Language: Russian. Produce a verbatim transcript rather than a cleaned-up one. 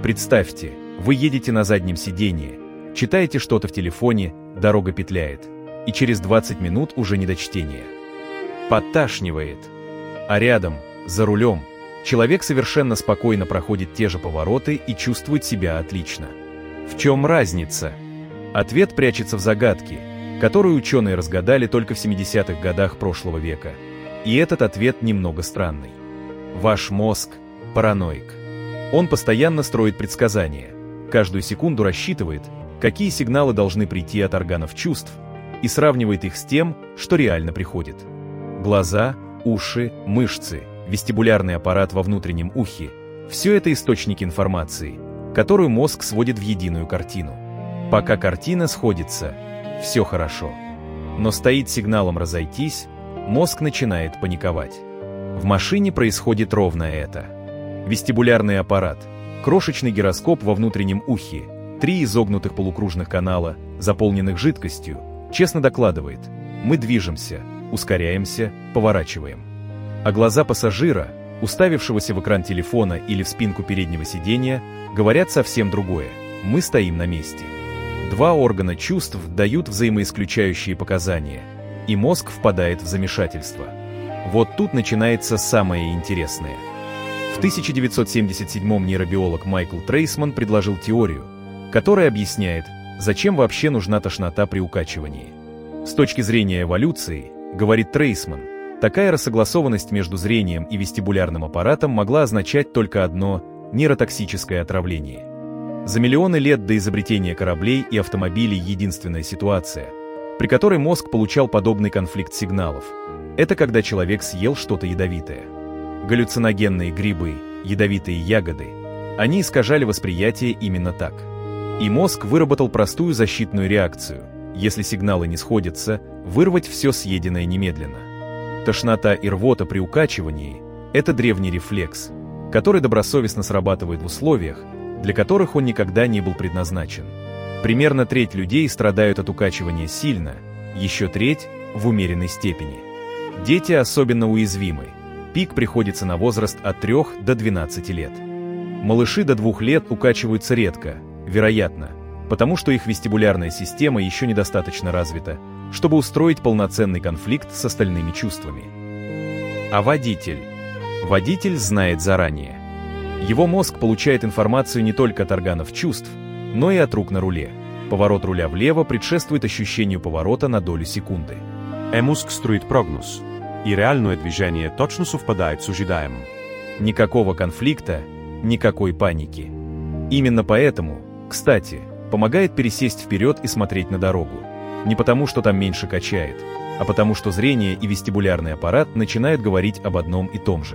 Представьте, вы едете на заднем сиденье, читаете что-то в телефоне, дорога петляет, и через двадцать минут уже не до чтения. Подташнивает. А рядом, за рулем, человек совершенно спокойно проходит те же повороты и чувствует себя отлично. В чем разница? Ответ прячется в загадке, которую ученые разгадали только в семидесятых годах прошлого века. И этот ответ немного странный. Ваш мозг – параноик. Он постоянно строит предсказания, каждую секунду рассчитывает, какие сигналы должны прийти от органов чувств, и сравнивает их с тем, что реально приходит. Глаза, уши, мышцы, вестибулярный аппарат во внутреннем ухе – все это источники информации, которую мозг сводит в единую картину. Пока картина сходится, все хорошо. Но стоит сигналом разойтись, мозг начинает паниковать. В машине происходит ровно это. Вестибулярный аппарат, крошечный гироскоп во внутреннем ухе, три изогнутых полукружных канала, заполненных жидкостью, честно докладывает: мы движемся, ускоряемся, поворачиваем. А глаза пассажира, уставившегося в экран телефона или в спинку переднего сиденья, говорят совсем другое: мы стоим на месте. Два органа чувств дают взаимоисключающие показания, и мозг впадает в замешательство. Вот тут начинается самое интересное. В тысяча девятьсот семьдесят седьмом нейробиолог Майкл Трейсман предложил теорию, которая объясняет, зачем вообще нужна тошнота при укачивании. С точки зрения эволюции, говорит Трейсман, такая рассогласованность между зрением и вестибулярным аппаратом могла означать только одно – нейротоксическое отравление. За миллионы лет до изобретения кораблей и автомобилей единственная ситуация, при которой мозг получал подобный конфликт сигналов – это когда человек съел что-то ядовитое. Галлюциногенные грибы, ядовитые ягоды – они искажали восприятие именно так. И мозг выработал простую защитную реакцию – если сигналы не сходятся, вырвать все съеденное немедленно. Тошнота и рвота при укачивании – это древний рефлекс, который добросовестно срабатывает в условиях, для которых он никогда не был предназначен. Примерно треть людей страдают от укачивания сильно, еще треть – в умеренной степени. Дети особенно уязвимы. Пик приходится на возраст от трёх до двенадцати лет. Малыши до двух лет укачиваются редко, вероятно, потому что их вестибулярная система еще недостаточно развита, чтобы устроить полноценный конфликт с остальными чувствами. А водитель? Водитель знает заранее. Его мозг получает информацию не только от органов чувств, но и от рук на руле. Поворот руля влево предшествует ощущению поворота на долю секунды. Е мозг строит прогноз, и реальное движение точно совпадает с ожидаемым. Никакого конфликта, никакой паники. Именно поэтому, кстати, помогает пересесть вперед и смотреть на дорогу. Не потому, что там меньше качает, а потому, что зрение и вестибулярный аппарат начинают говорить об одном и том же.